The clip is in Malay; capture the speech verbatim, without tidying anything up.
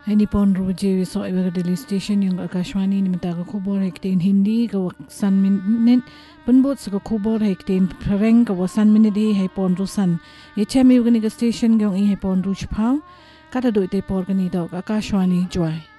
Hai ni pon ruje so ibaga daily station yung Akashwani ni mata ka khobor hektin Hindi ka san minute penbot sa ka khobor hektin pareng ka wasan minute hai pon rusan ye chemi ugani ka station gyong i hai pon ruch phau kata do ite por kani dok Akashwani joy